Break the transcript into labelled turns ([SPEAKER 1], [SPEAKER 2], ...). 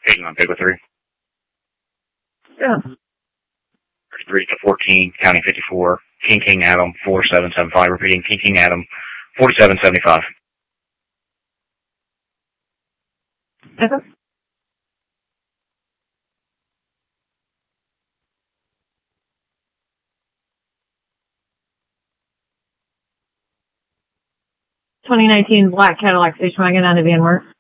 [SPEAKER 1] Taking on Big with 3.
[SPEAKER 2] Yeah.
[SPEAKER 1] 33 to 14, counting 54. King Adam, 4775. Repeating, King Adam, 4775.
[SPEAKER 2] Okay. '19 black Cadillac station wagon out of Van Wert.